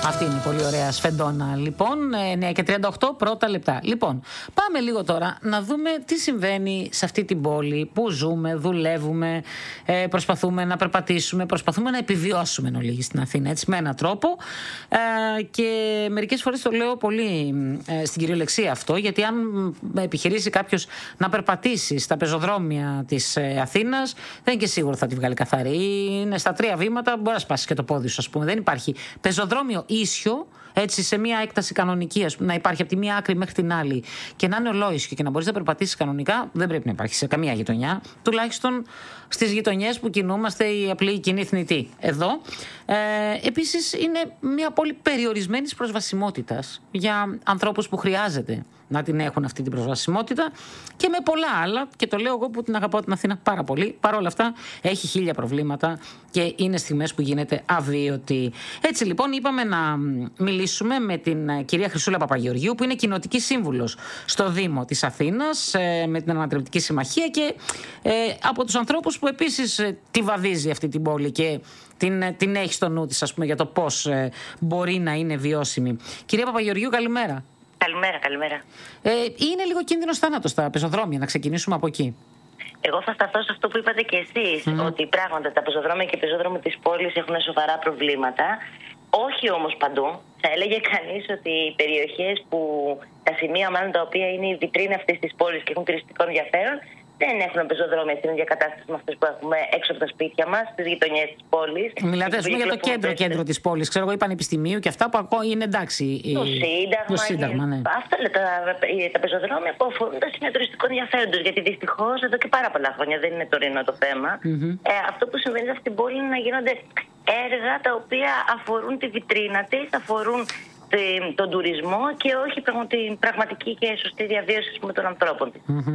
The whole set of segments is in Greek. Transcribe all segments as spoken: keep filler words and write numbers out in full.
Αυτή είναι η πολύ ωραία σφεντόνα. Λοιπόν, εννιά και τριάντα οκτώ πρώτα λεπτά. Λοιπόν, πάμε λίγο τώρα να δούμε τι συμβαίνει σε αυτή την πόλη που ζούμε, δουλεύουμε, ε, προσπαθούμε να περπατήσουμε, προσπαθούμε να επιβιώσουμε εν ολίγη στην Αθήνα, έτσι, με έναν τρόπο. Ε, και μερικές φορές το λέω πολύ ε, στην κυριολεξία αυτό, γιατί αν επιχειρήσει κάποιος να περπατήσει στα πεζοδρόμια της ε, Αθήνας, δεν είναι και σίγουρο θα τη βγάλει καθαρή. Είναι στα τρία βήματα, μπορεί να σπάσει και το πόδι σου, ας πούμε. Δεν υπάρχει πεζοδρόμιο ίσιο, έτσι, σε μια έκταση κανονική, ας πούμε, να υπάρχει από τη μία άκρη μέχρι την άλλη και να είναι ολόισιο και να μπορείς να περπατήσεις κανονικά, δεν πρέπει να υπάρχει σε καμία γειτονιά. Τουλάχιστον στις γειτονιές που κινούμαστε οι απλοί κοινοί θνητοί. Εδώ. Ε, επίσης, είναι μια πόλη περιορισμένης προσβασιμότητας για ανθρώπους που χρειάζεται να την έχουν αυτή την προσβασιμότητα και με πολλά άλλα. Και το λέω εγώ που την αγαπάω την Αθήνα πάρα πολύ. Παρ' όλα αυτά, έχει χίλια προβλήματα και είναι στιγμές που γίνεται αβίωτη. Έτσι λοιπόν, είπαμε να μιλήσουμε με την κυρία Χρυσούλα Παπαγεωργίου, που είναι κοινοτική σύμβουλος στο Δήμο της Αθήνας, με την Ανατρεπτική Συμμαχία και ε, από τους ανθρώπους που επίσης ε, τη βαδίζει αυτή την πόλη και την, την έχει στο νου της, ας πούμε, για το πώς ε, μπορεί να είναι βιώσιμη. Κυρία Παπαγεωργίου, καλημέρα. Καλημέρα, καλημέρα. Ε, είναι λίγο κίνδυνος θάνατος στα πεζοδρόμια, να ξεκινήσουμε από εκεί. Εγώ θα σταθώ σε αυτό που είπατε και εσείς, mm. ότι πράγματι τα πεζοδρόμια και οι πεζόδρομοι της πόλης έχουν σοβαρά προβλήματα. Όχι όμως παντού. Θα έλεγε κανείς ότι οι περιοχές που, τα σημεία μάλλον τα οποία είναι η βιτρίνα αυτής της πόλης και έχουν τουριστικό ενδιαφέρον, δεν έχουν πεζοδρόμια στην ίδια κατάσταση με αυτές που έχουμε έξω από τα σπίτια μας, στις γειτονιές της πόλης. Μιλάτε, ας πούμε, για το κέντρο, κέντρο της πόλης. Ξέρω εγώ, η Πανεπιστημίου και αυτά που ακόμα είναι εντάξει. Το Σύνταγμα. Το Σύνταγμα, ναι. Αυτά τα, τα πεζοδρόμια που αφορούν τα σημεία τουριστικού ενδιαφέροντος. Γιατί δυστυχώς εδώ και πάρα πολλά χρόνια, δεν είναι τωρινό το θέμα. Mm-hmm. Ε, αυτό που συμβαίνει σε αυτήν την πόλη είναι να γίνονται έργα τα οποία αφορούν τη βιτρίνα της, αφορούν τον τουρισμό και όχι την πραγματική και σωστή διαβίωση με των ανθρώπων της. Mm-hmm.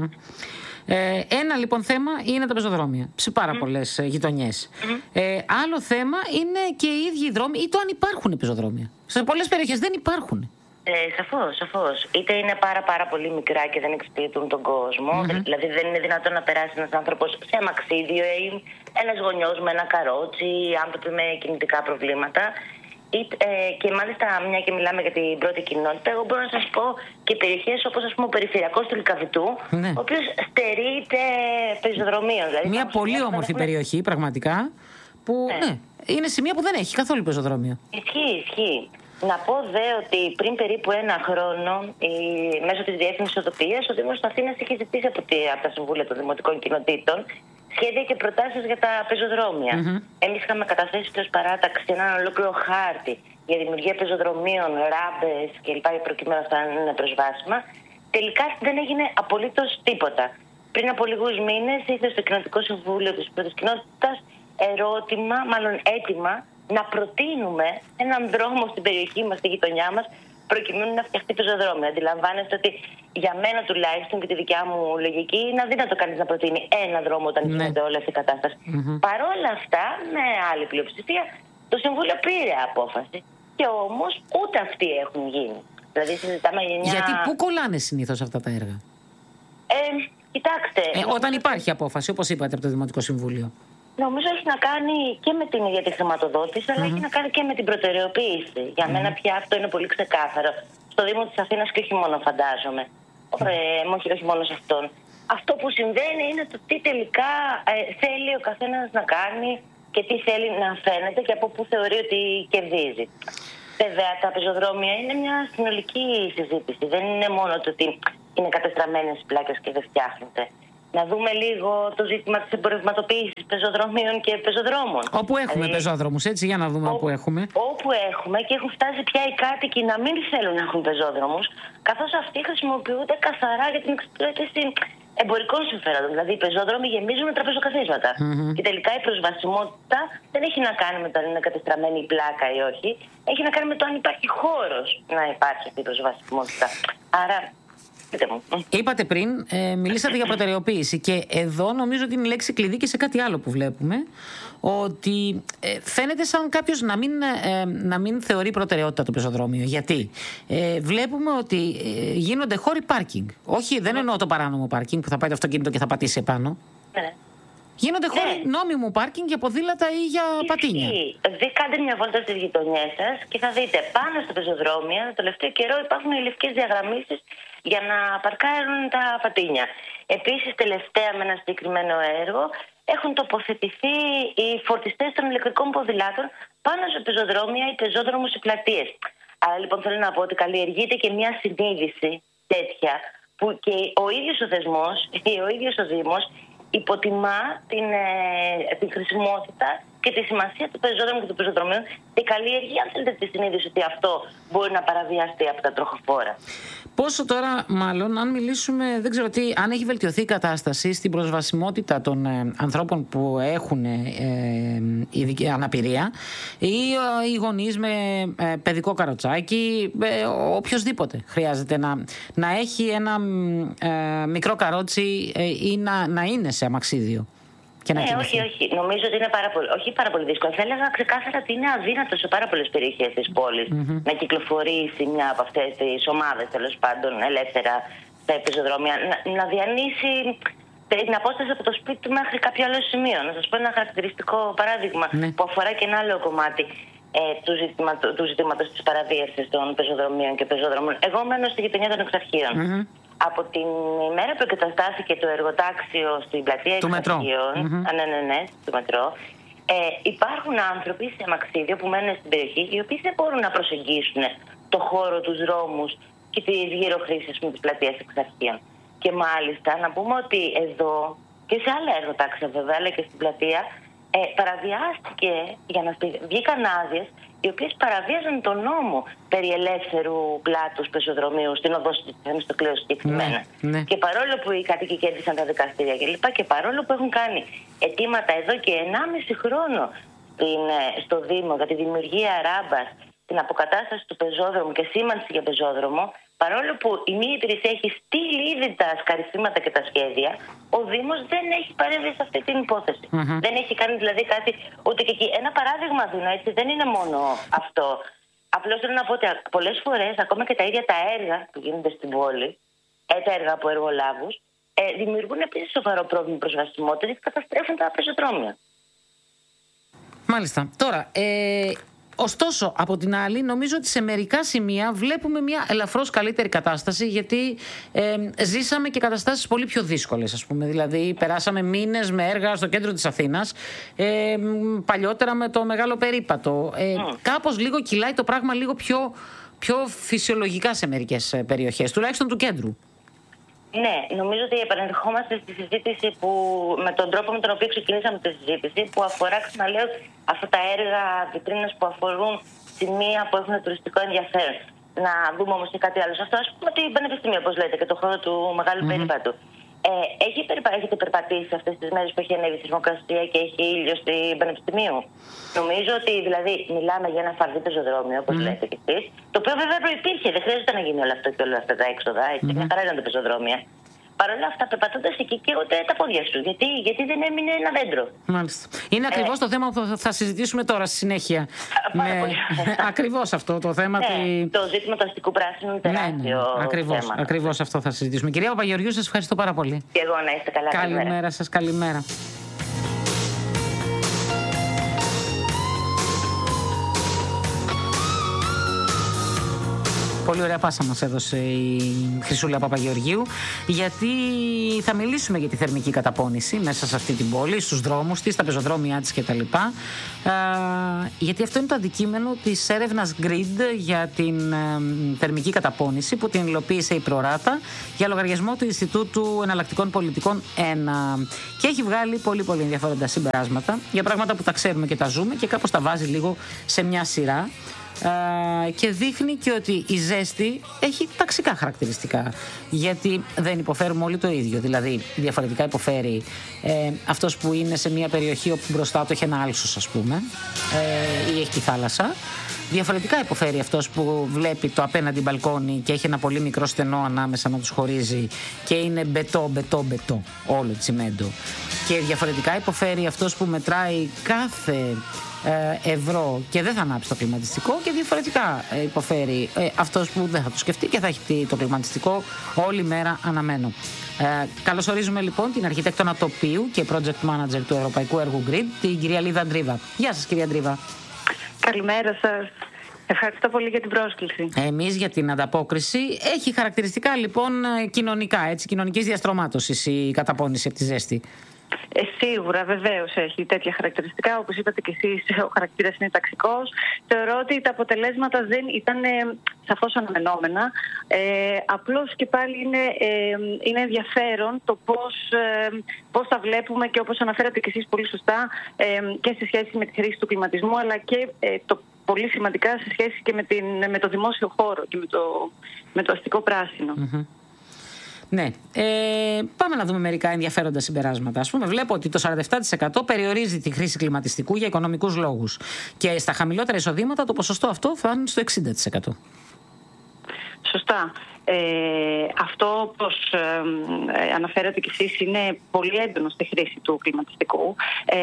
Ε, ένα λοιπόν θέμα είναι τα πεζοδρόμια σε πάρα mm. πολλές ε, γειτονιές. Mm. Ε, άλλο θέμα είναι και οι ίδιοι οι δρόμοι ή το αν υπάρχουν πεζοδρόμια. Σε πολλές περιοχές δεν υπάρχουν. Ε, σαφώς, σαφώς. Είτε είναι πάρα πάρα πολύ μικρά και δεν εξυπηρετούν τον κόσμο. Mm-hmm. Δηλαδή δεν είναι δυνατόν να περάσει ένας άνθρωπος σε αμαξίδιο ή ένας γονιός με ένα καρότσι, άνθρωποι με κινητικά προβλήματα. Ε, και μάλιστα, μια και μιλάμε για την πρώτη κοινότητα, εγώ μπορώ να σας πω και περιοχές όπως, ας πούμε, ο περιφερειακός του Λυκαβητού, ναι, ο οποίος στερείται πεζοδρομίων. Δηλαδή, μια πολύ όμορφη έχουμε... περιοχή, πραγματικά, που ναι. Ναι, είναι σημεία που δεν έχει καθόλου πεζοδρόμιο. Ισχύει, ισχύει. Να πω δε ότι πριν περίπου ένα χρόνο, η, μέσω της Διεύθυνσης Οδοποιίας, ο Δήμος της Αθήνας είχε ζητήσει από, τη, από τα Συμβούλια των Δημοτικών Κοινοτήτων σχέδια και προτάσεις για τα πεζοδρόμια. Mm-hmm. Εμείς είχαμε καταθέσει ως παράταξη έναν ολόκληρο χάρτη για δημιουργία πεζοδρομίων, ράμπες κλπ. Προκειμένου αυτά να είναι προσβάσιμα. Τελικά δεν έγινε απολύτως τίποτα. Πριν από λίγους μήνες ήρθε στο Κοινοτικό Συμβούλιο της Πρώτης Κοινότητας ερώτημα, μάλλον έτοιμα, να προτείνουμε έναν δρόμο στην περιοχή μας, στη γειτονιά μας, προκειμένου να φτιαχτεί πεζοδρόμιο. Αντιλαμβάνεστε ότι για μένα τουλάχιστον και τη δικιά μου λογική είναι αδύνατο κανείς να προτείνει ένα δρόμο όταν ναι. γίνεται όλη αυτή η κατάσταση. Mm-hmm. Παρ' όλα αυτά, με άλλη πλειοψηφία, το Συμβούλιο πήρε απόφαση και όμως ούτε αυτοί έχουν γίνει. Δηλαδή συζητάμε για μια... Γιατί πού κολλάνε συνήθως αυτά τα έργα? Ε, κοιτάξτε... Ε, όταν υπάρχει απόφαση, όπως είπατε, από το Δημοτικό Συμβούλιο. Νομίζω έχει να κάνει και με την ίδια τη χρηματοδότηση, αλλά mm-hmm. έχει να κάνει και με την προτεραιοποίηση. Για mm-hmm. μένα πια αυτό είναι πολύ ξεκάθαρο. Στο Δήμο της Αθήνας και όχι μόνο, φαντάζομαι. Mm-hmm. Όχι, όχι μόνο σε αυτόν. Αυτό που συμβαίνει είναι το τι τελικά ε, θέλει ο καθένας να κάνει και τι θέλει να φαίνεται και από πού θεωρεί ότι κερδίζει. Βέβαια, τα πεζοδρόμια είναι μια συνολική συζήτηση. Δεν είναι μόνο το ότι είναι κατεστραμμένες πλάκες και δεν φτιάχνονται. Να δούμε λίγο το ζήτημα της εμπορευματοποίησης πεζοδρομίων και πεζοδρόμων. Όπου έχουμε δηλαδή, πεζόδρομους, έτσι, για να δούμε ό, όπου έχουμε. Όπου έχουμε και έχουν φτάσει πια οι κάτοικοι να μην θέλουν να έχουν πεζόδρομους, καθώς αυτοί χρησιμοποιούνται καθαρά για την εξυπηρέτηση εμπορικών συμφέροντων. Δηλαδή οι πεζόδρομοι γεμίζουν με τραπεζοκαθίσματα. Mm-hmm. Και τελικά η προσβασιμότητα δεν έχει να κάνει με το αν είναι κατεστραμμένη η πλάκα ή όχι. Έχει να κάνει με το αν υπάρχει χώρος να υπάρχει αυτή η προσβασιμότητα. Άρα. Είπατε πριν, ε, μιλήσατε για προτεραιοποίηση και εδώ νομίζω ότι είναι η λέξη κλειδί και σε κάτι άλλο που βλέπουμε, ότι ε, φαίνεται σαν κάποιος να μην, ε, να μην θεωρεί προτεραιότητα το πεζοδρόμιο. Γιατί ε, βλέπουμε ότι ε, γίνονται χώροι πάρκινγκ. Όχι, δεν εννοώ το παράνομο πάρκινγκ που θα πάει το αυτοκίνητο και θα πατήσει επάνω. Ναι. Γίνονται χώροι Ναι. νόμιμου πάρκινγκ για ποδήλατα ή για πατίνια. Δει, κάντε μια βόλτα στις γειτονιές σας και θα δείτε πάνω στα πεζοδρόμια το τελευταίο καιρό υπάρχουν οι λευκές διαγραμμίσεις για να παρκάρουν τα πατίνια. Επίσης, τελευταία με ένα συγκεκριμένο έργο έχουν τοποθετηθεί οι φορτιστές των ηλεκτρικών ποδηλάτων πάνω σε πεζοδρόμια ή πεζόδρομους ή πλατείες. Άρα λοιπόν θέλω να πω ότι καλλιεργείται και μια συνείδηση τέτοια που και ο ίδιος ο θεσμός ή ο ίδιος ο Δήμος υποτιμά την, ε, την χρησιμότητα και τη σημασία του πεζόδρομου και του πεζοδρομίου και καλλιεργεί, αν θέλετε, τη συνείδηση ότι αυτό μπορεί να παραβιαστεί από τα τροχοφόρα. Πόσο τώρα, μάλλον, αν μιλήσουμε, δεν ξέρω τι, αν έχει βελτιωθεί η κατάσταση στην προσβασιμότητα των ε, ανθρώπων που έχουν ε, ειδική αναπηρία ή ε, οι γονείς με ε, παιδικό καροτσάκι, ε, οποιοσδήποτε χρειάζεται να, να έχει ένα ε, μικρό καρότσι ε, ή να, να είναι σε αμαξίδιο. Ναι, όχι, όχι. Νομίζω ότι είναι πάρα πολύ, όχι πάρα πολύ δύσκολο. Θα έλεγα ξεκάθαρα ότι είναι αδύνατο σε πάρα πολλές περιοχές της πόλης mm-hmm. να κυκλοφορήσει μια από αυτές τις ομάδες, τέλος πάντων, ελεύθερα στα πεζοδρόμια, να, να διανύσει την απόσταση από το σπίτι του μέχρι κάποιο άλλο σημείο. Να σας πω ένα χαρακτηριστικό παράδειγμα mm-hmm. που αφορά και ένα άλλο κομμάτι ε, του, ζητήματο, του ζητήματος της παραβίασης των πεζοδρομίων και πεζόδρομων. Εγώ μένω στη γειτονιά των Εξαρχείων. Mm-hmm. Από την ημέρα που εγκαταστάθηκε το εργοτάξιο στην πλατεία Εξαρχείων, mm-hmm. ναι, ναι, ναι, στο μετρό, ε, υπάρχουν άνθρωποι σε αμαξίδιο που μένουν στην περιοχή, οι οποίοι δεν μπορούν να προσεγγίσουν το χώρο, τους δρόμους και τις γύρω χρήσεις της πλατείας Εξαρχείων. Και μάλιστα να πούμε ότι εδώ και σε άλλα εργοτάξια βέβαια, αλλά και στην πλατεία, ε, παραβιάστηκε για να βγήκαν άδειες οι οποίες παραβίαζαν τον νόμο περί ελεύθερου πλάτους πεζοδρομίου στην οδό της Θεμιστοκλέου συγκεκριμένα. Ναι, ναι. Και παρόλο που οι κάτοικοι κέρδισαν τα δικαστήρια κλπ. Και παρόλο που έχουν κάνει αιτήματα εδώ και ενάμιση χρόνο στην, στο Δήμο για τη δημιουργία ράμπας, την αποκατάσταση του πεζόδρομου και σήμανση για πεζόδρομο, παρόλο που η μία υπηρεσία έχει στείλει ήδη τα σκαριστήματα και τα σχέδια, ο Δήμος δεν έχει παρέμβει σε αυτή την υπόθεση. Mm-hmm. Δεν έχει κάνει δηλαδή κάτι ούτε και εκεί. Ένα παράδειγμα δίνω, έτσι, δεν είναι μόνο αυτό. Απλώς θέλω να πω ότι πολλές φορές, ακόμα και τα ίδια τα έργα που γίνονται στην πόλη, τα έργα από εργολάβους, ε, δημιουργούν επίσης σοβαρό πρόβλημα προσβασιμότητας και καταστρέφουν τα πεζοδρόμια. Μάλιστα. Τώρα, ε... ωστόσο, από την άλλη, νομίζω ότι σε μερικά σημεία βλέπουμε μια ελαφρώς καλύτερη κατάσταση, γιατί ε, ζήσαμε και καταστάσεις πολύ πιο δύσκολες, ας πούμε. Δηλαδή, περάσαμε μήνες με έργα στο κέντρο της Αθήνας, ε, παλιότερα με το μεγάλο περίπατο. Ε, mm. Κάπως λίγο κυλάει το πράγμα λίγο πιο, πιο φυσιολογικά σε μερικές περιοχές, τουλάχιστον του κέντρου. Ναι, νομίζω ότι επανερχόμαστε στη συζήτηση που, με τον τρόπο με τον οποίο ξεκινήσαμε τη συζήτηση, που αφορά, ξαναλέω, αυτά τα έργα βιτρίνες που αφορούν σημεία που έχουν τουριστικό ενδιαφέρον. Να δούμε όμως και κάτι άλλο σε αυτό. Ας πούμε ότι η Πανεπιστήμιο, όπως λέτε, και το χώρο του Μεγάλου mm-hmm. Περίπατου. Ε, έχει, έχετε περπατήσει αυτές τις μέρες που έχει ανέβει η θερμοκρασία και έχει ήλιο στην Πανεπιστημίου? Νομίζω ότι δηλαδή μιλάμε για ένα φαρδί πεζοδρόμιο, όπως mm. λέτε κι εσείς, το οποίο βέβαια προϋπήρχε, δεν χρειάζεται να γίνει όλο αυτό και όλα αυτά τα έξοδα, έτσι, mm-hmm. μια χαρά ήταν τα πεζοδρόμια. Παρ' όλα αυτά, περπατώντας εκεί καίγονται τα πόδια σου. Γιατί, γιατί δεν έμεινε ένα δέντρο. Μάλιστα. Είναι ακριβώς ε, το θέμα που θα συζητήσουμε τώρα στη συνέχεια. Πάρα με... πολύ. Ακριβώς αυτό το θέμα. Ναι, τη... Το ζήτημα του αστικού πράσινου είναι τεράστιο. Ναι, ναι. Ακριβώς, θέμα. Ακριβώς αυτό θα συζητήσουμε. Κυρία Παπαγεωργίου, σας ευχαριστώ πάρα πολύ. Και εγώ, να είστε καλά. Καλημέρα, καλημέρα σας, καλημέρα. Πολύ ωραία πάσα μας έδωσε η Χρυσούλα Παπαγεωργίου, γιατί θα μιλήσουμε για τη θερμική καταπώνηση μέσα σε αυτή την πόλη, στους δρόμους της, στα πεζοδρόμια της κτλ. Γιατί αυτό είναι το αντικείμενο της έρευνας Grid για την θερμική καταπώνηση που την υλοποίησε η Προράτα για λογαριασμό του Ινστιτούτου Εναλλακτικών Πολιτικών ένα. Και έχει βγάλει πολύ πολύ ενδιαφέροντα συμπεράσματα για πράγματα που τα ξέρουμε και τα ζούμε και κάπως τα βάζει λίγο σε μια σειρά. Uh, και δείχνει και ότι η ζέστη έχει ταξικά χαρακτηριστικά, γιατί δεν υποφέρουμε όλοι το ίδιο. Δηλαδή διαφορετικά υποφέρει ε, αυτός που είναι σε μια περιοχή όπου μπροστά του έχει ένα άλσος, ας πούμε, ε, ή έχει τη θάλασσα, Διαφορετικά υποφέρει αυτός που βλέπει το απέναντι μπαλκόνι και έχει ένα πολύ μικρό στενό ανάμεσα να τους χωρίζει και είναι μπετό, μπετό, μπετό, όλο τσιμέντο. Και διαφορετικά υποφέρει αυτός που μετράει κάθε ε, ευρώ και δεν θα ανάψει το κλιματιστικό, και διαφορετικά ε, υποφέρει ε, αυτός που δεν θα το σκεφτεί και θα έχει το κλιματιστικό όλη μέρα αναμένο. Ε, καλωσορίζουμε λοιπόν την αρχιτέκτονα τοπίου και project manager του Ευρωπαϊκού Έργου Grid, την κυρία Λίδα Ντρίβα. Γεια σας, κυρία Ντρίβα. Καλημέρα σας. Ευχαριστώ πολύ για την πρόσκληση. Εμείς για την ανταπόκριση. Έχει χαρακτηριστικά λοιπόν κοινωνικά, έτσι, κοινωνικής διαστρωμάτωσης η καταπώνηση από τη ζέστη. Ε, σίγουρα, βεβαίως έχει τέτοια χαρακτηριστικά. Όπως είπατε και εσείς, ο χαρακτήρας είναι ταξικός. Θεωρώ ότι τα αποτελέσματα δεν ήταν ε, σαφώς αναμενόμενα. Ε, απλώς και πάλι είναι, ε, είναι ενδιαφέρον το πώς, ε, πώς τα βλέπουμε, και όπως αναφέρατε και εσείς πολύ σωστά, ε, και σε σχέση με τη χρήση του κλιματισμού, αλλά και ε, το πολύ σημαντικά σε σχέση και με, την, με το δημόσιο χώρο και με το, με το αστικό πράσινο. Mm-hmm. Ναι. Ε, πάμε να δούμε μερικά ενδιαφέροντα συμπεράσματα. Ας πούμε, βλέπω ότι το σαράντα επτά τοις εκατό περιορίζει τη χρήση κλιματιστικού για οικονομικούς λόγους. Και στα χαμηλότερα εισοδήματα το ποσοστό αυτό φτάνει στο εξήντα τοις εκατό. Σωστά. Ε, αυτό, όπως ε, αναφέρατε κι εσείς, είναι πολύ έντονο στη χρήση του κλιματιστικού. Ε,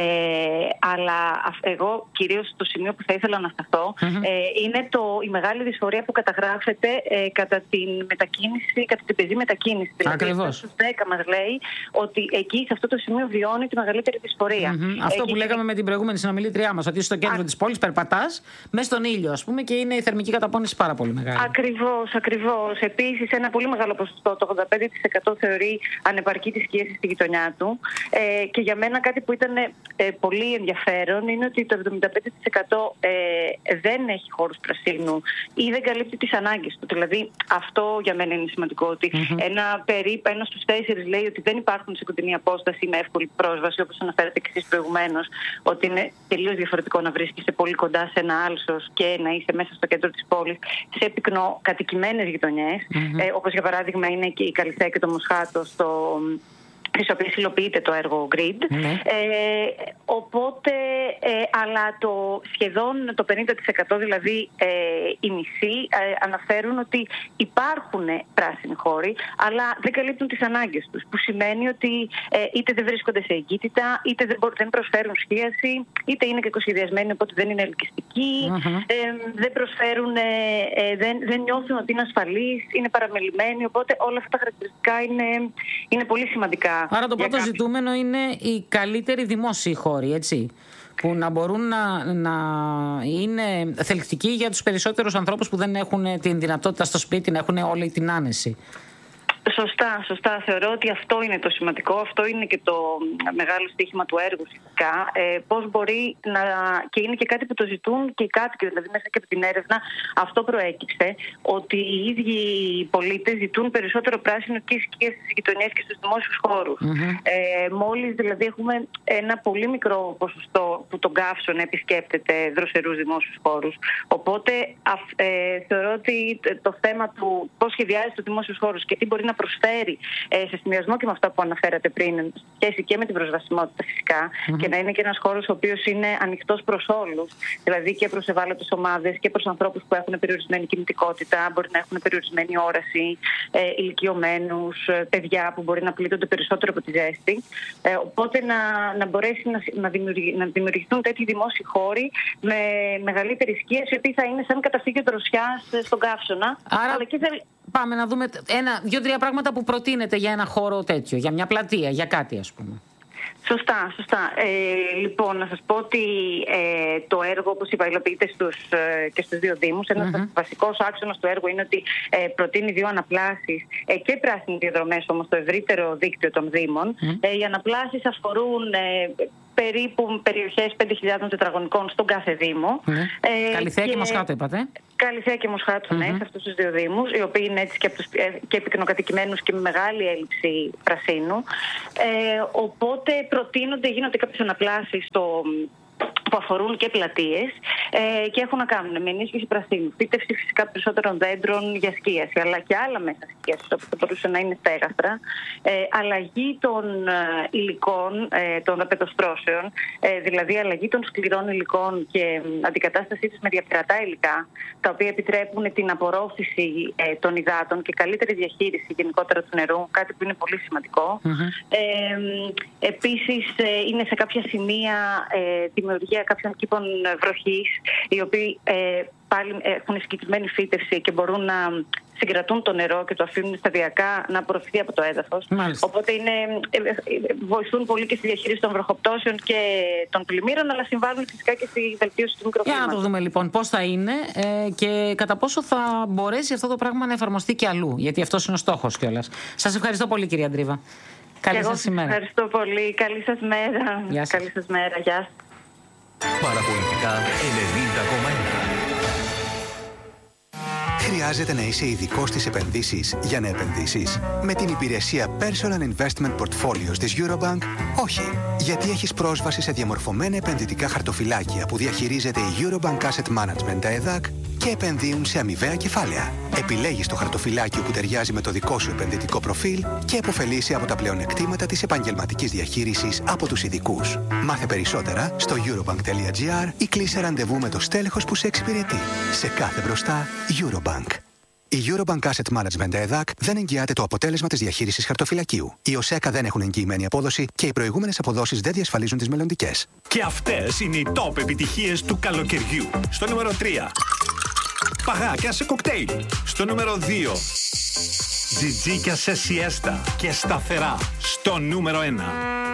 αλλά εγώ κυρίως το σημείο που θα ήθελα να σταθώ mm-hmm. ε, είναι το, η μεγάλη δυσφορία που καταγράφεται ε, κατά την μετακίνηση, κατά την πεζή μετακίνηση. Ακριβώς. Δηλαδή, το δέκα μας λέει ότι εκεί σε αυτό το σημείο βιώνει τη μεγαλύτερη δυσφορία. Mm-hmm. Αυτό ε, που και... λέγαμε με την προηγούμενη συνομιλήτριά μας, ότι στο κέντρο Α... της πόλης περπατάς μέσα στον ήλιο, ας πούμε, και είναι η θερμική καταπώνηση πάρα πολύ μεγάλη. Ακριβώς, ακριβώς. Επίσης, ένα πολύ μεγάλο ποσοστό, το ογδόντα πέντε τοις εκατό, θεωρεί ανεπαρκή τη σκίαση στη γειτονιά του. Ε, και για μένα κάτι που ήταν ε, πολύ ενδιαφέρον είναι ότι το εβδομήντα πέντε τοις εκατό ε, δεν έχει χώρους πρασίνου ή δεν καλύπτει τις ανάγκες του. Δηλαδή, αυτό για μένα είναι σημαντικό. Ότι mm-hmm. ένα περίπου, ένα στους τέσσερις λέει ότι δεν υπάρχουν σε κοντινή απόσταση με εύκολη πρόσβαση, όπως αναφέρατε και εσείς προηγουμένως, ότι είναι τελείως διαφορετικό να βρίσκεσαι πολύ κοντά σε ένα άλσος και να είσαι μέσα στο κέντρο της πόλης, σε πυκνοκατοικημένες γειτονιές. Mm-hmm. Ε, όπως για παράδειγμα είναι και η Καλυθέα και το Μοσχάτο, στο, στις οποίες υλοποιείται το έργο Grid. Mm-hmm. Ε, οπότε, ε, αλλά το σχεδόν το πενήντα τοις εκατό, δηλαδή ε, οι μισοί, ε, αναφέρουν ότι υπάρχουν πράσινοι χώροι, αλλά δεν καλύπτουν τις ανάγκες τους. Που σημαίνει ότι ε, είτε δεν βρίσκονται σε εγκύτητα, είτε δεν, δεν προσφέρουν σκίαση, είτε είναι κακοσχεδιασμένοι, οπότε δεν είναι ελκυστικοί, mm-hmm. ε, δεν προσφέρουν, ε, ε, δεν, δεν νιώθουν ότι είναι ασφαλείς, είναι παραμελημένοι. Οπότε όλα αυτά τα χαρακτηριστικά είναι, είναι πολύ σημαντικά. Άρα το πρώτο ζητούμενο είναι οι καλύτεροι δημόσιοι χώροι, έτσι, που να μπορούν να, να είναι θελκτικοί για τους περισσότερους ανθρώπους που δεν έχουν την δυνατότητα στο σπίτι να έχουν όλη την άνεση. Σωστά, σωστά. Θεωρώ ότι αυτό είναι το σημαντικό. Αυτό είναι και το μεγάλο στοίχημα του έργου φυσικά. Ε, πώς μπορεί να... Και είναι και κάτι που το ζητούν και οι κάτοικοι, δηλαδή μέσα και από την έρευνα αυτό προέκυψε, ότι οι ίδιοι οι πολίτες ζητούν περισσότερο πράσινο και στις γειτονιές και στους δημόσιους χώρους. Mm-hmm. Ε, μόλις δηλαδή έχουμε ένα πολύ μικρό ποσοστό που τον καύσωνα επισκέπτεται δροσερούς δημόσιους χώρους. Οπότε ε, θεωρώ ότι το θέμα του πώς σχεδιάζεται ο δημόσιος χώρος και τι μπορεί να προσφέρει ε, σε συνδυασμό και με αυτά που αναφέρατε πριν, σε σχέση και με την προσβασιμότητα φυσικά, mm-hmm. και να είναι και ένας χώρος ο οποίος είναι ανοιχτός προς όλους, δηλαδή και προς ευάλωτες ομάδες και προς ανθρώπους που έχουν περιορισμένη κινητικότητα, μπορεί να έχουν περιορισμένη όραση, ε, ηλικιωμένους, ε, παιδιά που μπορεί να πλήττονται περισσότερο από τη ζέστη. Ε, οπότε να, να μπορέσει να, να, δημιουργη, να δημιουργηθούν τέτοιοι δημόσιοι χώροι με μεγαλύτερη σκίαση, οι οποίοι θα είναι σαν καταφύγιο δροσιάς στον καύσωνα. Άρα... Αλλά και θα... Πάμε να δούμε ένα, δύο-τρία πράγματα που προτείνετε για ένα χώρο τέτοιο, για μια πλατεία, για κάτι ας πούμε. Σωστά, σωστά. Ε, λοιπόν, να σας πω ότι ε, το έργο, όπως είπα, υλοποιείται στους, ε, και στους δύο Δήμους. Ένας mm-hmm. βασικός άξονας του έργου είναι ότι ε, προτείνει δύο αναπλάσεις ε, και πράσινες διαδρομές, όμως στο ευρύτερο δίκτυο των Δήμων. Mm-hmm. Ε, οι αναπλάσεις αφορούν ε, περίπου περιοχές πέντε χιλιάδων τετραγωνικών στον κάθε Δήμο. Mm-hmm. Ε, Καλυθέα και, και Μοσχάτο, είπατε. Καλυθέα και Μοσχάτο, mm-hmm. ναι, σε αυτούς τους δύο Δήμους, οι οποίοι είναι έτσι και, από τους, και πυκνοκατοικημένους και με μεγάλη έλλειψη πρασίνου. Ε, οπότε προτείνονται, γίνονται κάποιες αναπλάσεις στο που αφορούν και πλατείες ε, και έχουν να κάνουν με ενίσχυση πρασίνου, φύτευση φυσικά περισσότερων δέντρων για σκίαση, αλλά και άλλα μέσα σκίασης, όπως θα μπορούσε να είναι στέγαστρα, ε, αλλαγή των ε, υλικών, ε, των απετοστρώσεων, ε, δηλαδή αλλαγή των σκληρών υλικών και ε, αντικατάστασή τους με διαπειρατά υλικά, τα οποία επιτρέπουν την απορρόφηση ε, των υδάτων και καλύτερη διαχείριση γενικότερα του νερού, κάτι που είναι πολύ σημαντικό. Mm-hmm. Ε, επίσης, ε, είναι σε κάποια σημεία ε, δημιουργία κάποιων κήπων βροχής, οι οποίοι ε, πάλι έχουν συγκεκριμένη φύτευση και μπορούν να συγκρατούν το νερό και το αφήνουν σταδιακά να απορροφηθεί από το έδαφος. Μάλιστα. Οπότε είναι, ε, ε, βοηθούν πολύ και στη διαχείριση των βροχοπτώσεων και των πλημμύρων, αλλά συμβάλλουν φυσικά και στη βελτίωση του μικροκλίματος. Για να το δούμε λοιπόν πώς θα είναι ε, και κατά πόσο θα μπορέσει αυτό το πράγμα να εφαρμοστεί και αλλού. Γιατί αυτός είναι ο στόχος κιόλας. Σας ευχαριστώ πολύ, κυρία Ντρίβα. Καλή σας ημέρα. Ευχαριστώ πολύ. Καλή σας μέρα. Γεια σας. Καλή σας μέρα. Γεια σας. Παραπολιτικά ενενήντα κόμμα ένα. Χρειάζεται να είσαι ειδικός στις επενδύσεις για να επενδύσεις? Με την υπηρεσία Personal Investment Portfolios της Eurobank, όχι. Γιατί έχεις πρόσβαση σε διαμορφωμένα επενδυτικά χαρτοφυλάκια που διαχειρίζεται η Eurobank Asset Management, τα ΕΔΑΚ, και επενδύουν σε αμοιβαία κεφάλαια. Επιλέγεις το χαρτοφυλάκιο που ταιριάζει με το δικό σου επενδυτικό προφίλ και επωφελείσαι από τα πλεονεκτήματα της επαγγελματικής διαχείρισης από τους ειδικούς. Μάθε περισσότερα στο eurobank τελεία gr ή κλείσε ραντεβού με το στέλεχος που σε εξυπηρετεί. Σε κάθε μπροστά, Eurobank. Η Eurobank Asset Management ΕΔΑΚ δεν εγγυάται το αποτέλεσμα της διαχείρισης χαρτοφυλακίου. Οι ΟΣΕΚΑ δεν έχουν εγγυημένη απόδοση και οι προηγούμενες αποδόσεις δεν διασφαλίζουν τις μελλοντικές. Και αυτές είναι οι top επιτυχίες του καλοκαιριού. Στο νούμερο τρία. Παγάκια σε κοκτέιλ. Στο νούμερο δύο. Τζιτζίκια σε σιέστα και σταθερά. Στο νούμερο ένα.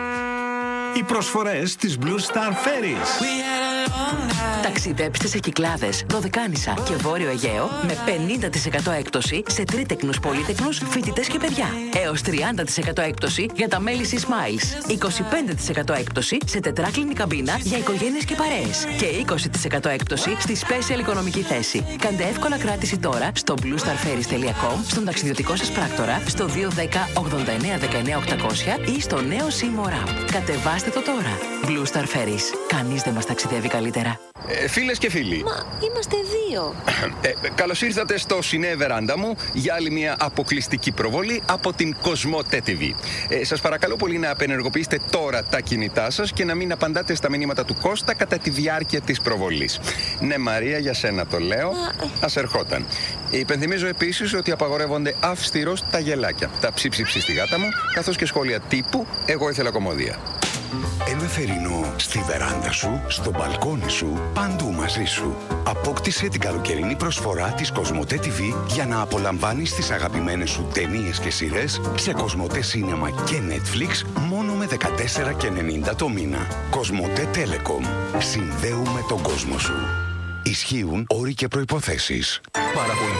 Οι προσφορές της Blue Star Ferries. Ταξιδέψτε σε Κυκλάδες, Δωδεκάνησα και Βόρειο Αιγαίο με πενήντα τοις εκατό έκπτωση σε τρίτεκνους, πολύτεκνους, φοιτητές και παιδιά. Έως τριάντα τοις εκατό έκπτωση για τα μέλη C-Smiles. είκοσι πέντε τοις εκατό έκπτωση σε τετράκλινη καμπίνα για οικογένειες και παρέες. Και είκοσι τοις εκατό έκπτωση στη Special οικονομική θέση. Κάντε εύκολα κράτηση τώρα στο blue star ferries τελεία com, στον ταξιδιωτικό σας πράκτορα, στο δύο ένα μηδέν ογδόντα εννέα δεκαεννέα οκτακόσια ή στο νέο Seymour App. Κατεβάστε το τώρα. Blue Star Ferries. Κανείς δεν μας ταξιδεύει καλύτερα. Ε, φίλες και φίλοι. Μα είμαστε δύο. Ε, καλώς ήρθατε στο Σινέ Βεράντα μου για άλλη μια αποκλειστική προβολή από την Κοσμοτέ τι βι. Ε, σας παρακαλώ πολύ να απενεργοποιήσετε τώρα τα κινητά σας και να μην απαντάτε στα μηνύματα του Κώστα κατά τη διάρκεια της προβολής. Ναι, Μαρία, για σένα το λέω. Μα... Ας ερχόταν. Υπενθυμίζω επίσης ότι απαγορεύονται αυστηρώς τα γελάκια, τα ψίψιψη στη γάτα μου, καθώς και σχόλια τύπου «Εγώ ήθελα κομμωδία». Ένα θερινό στη βεράντα σου, στο μπαλκόνι σου, παντού μαζί σου. Απόκτησε την καλοκαιρινή προσφορά της Κοσμοτέ τι βι για να απολαμβάνεις τις αγαπημένες σου ταινίες και σειρές σε Κοσμοτέ Σίνεμα και Netflix μόνο με δεκατέσσερα ενενήντα το μήνα. Κοσμοτέ Telecom. Συνδέουμε τον κόσμο σου. Ισχύουν όροι και προϋποθέσεις. Παραπολιτικά